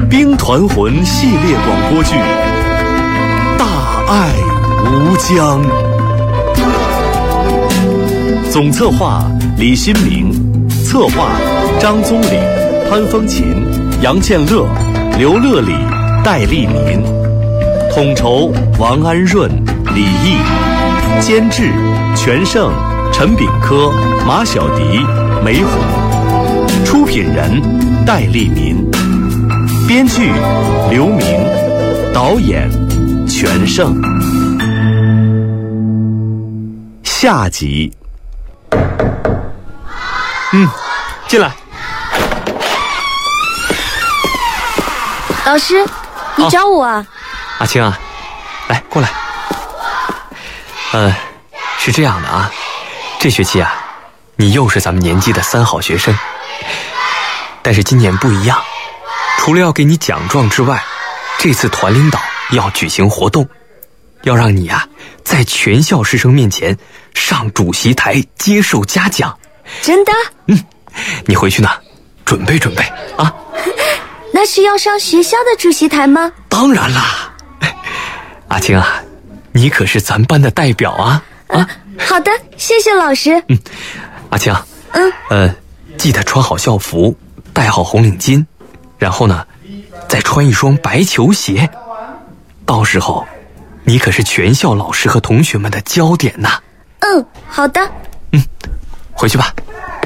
兵团魂系列广播剧《大爱无疆》，总策划李新明，策划张宗礼、潘风琴、杨建乐、刘乐礼、戴丽民，统筹王安润、李毅，监制全胜、陈炳科、马小迪、梅红，出品人戴丽民，编剧刘明，导演全胜。下集。 进来。 老师，你找我啊？ 阿青啊，来过来。是这样的啊，这学期啊，你又是咱们年级的3好学生。但是今年不一样，除了要给你奖状之外，这次团领导要举行活动，要让你啊在全校师生面前上主席台接受嘉奖。 真的？ 你回去呢，准备准备啊。 那是要上学校的主席台吗？ 当然啦，阿青啊，你可是咱班的代表啊。 好的，谢谢老师。 阿青，记得穿好校服，戴好红领巾，然后呢，再穿一双白球鞋。到时候，你可是全校老师和同学们的焦点呐。 好的。 回去吧。